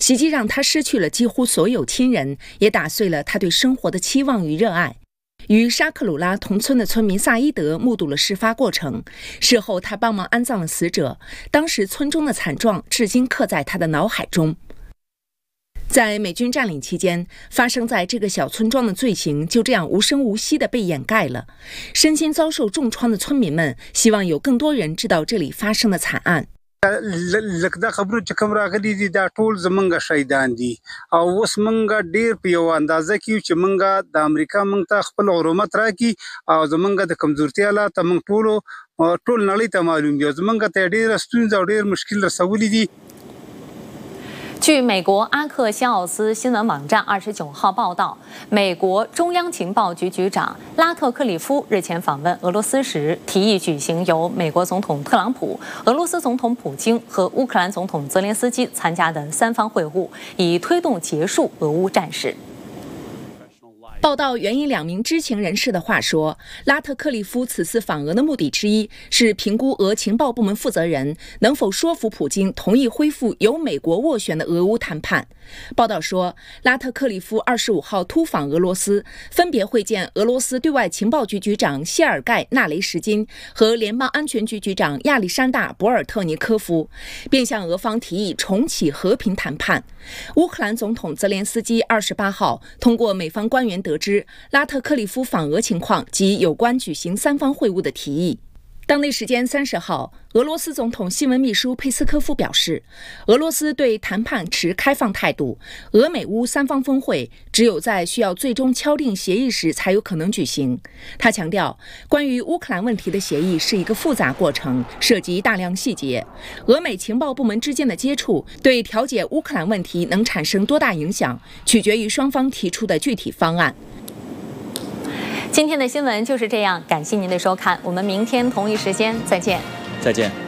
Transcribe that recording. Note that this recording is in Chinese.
袭击让他失去了几乎所有亲人，也打碎了他对生活的期望与热爱。与沙克鲁拉同村的村民萨伊德目睹了事发过程，事后他帮忙安葬了死者。当时村中的惨状至今刻在他的脑海中。在美军占领期间，发生在这个小村庄的罪行就这样无声无息地被掩盖了。身心遭受重创的村民们希望有更多人知道这里发生的惨案。 لکه دا خبرو چې کوم راغلي دي دا ټول زمونږ شهیدان دي او اوس مونږ ډیر په یو اندازه کې چې مونږ د امریکا مونږ ته خپل حرمت راکړي او زمونږ د کمزورتیا لاته مونږ ټول نړۍ ته معلوم دي زمونږ ته ډیر ستونزې او ډیر مشکل رسولي دي。 据美国阿克西奥斯新闻网站29号报道，美国中央情报局局长拉特克里夫日前访问俄罗斯时，提议举行由美国总统特朗普、俄罗斯总统普京和乌克兰总统泽连斯基参加的3方会晤，以推动结束俄乌战事。报道援引2名知情人士的话说，拉特克利夫此次访俄的目的之一是评估俄情报部门负责人能否说服普京同意恢复由美国斡旋的俄乌谈判。报道说，拉特克利夫25号突访俄罗斯，分别会见俄罗斯对外情报局局长谢尔盖·纳雷什金和联邦安全局局长亚历山大·博尔特尼科夫，并向俄方提议重启和平谈判。乌克兰总统泽连斯基28号通过美方官员得知拉特克利夫访俄情况及有关举行3方会晤的提议。当地时间30号，俄罗斯总统新闻秘书佩斯科夫表示，俄罗斯对谈判持开放态度，俄美乌3方峰会只有在需要最终敲定协议时才有可能举行。他强调，关于乌克兰问题的协议是一个复杂过程，涉及大量细节。俄美情报部门之间的接触对调解乌克兰问题能产生多大影响，取决于双方提出的具体方案。今天的新闻就是这样，感谢您的收看，我们明天同一时间再见。 再见。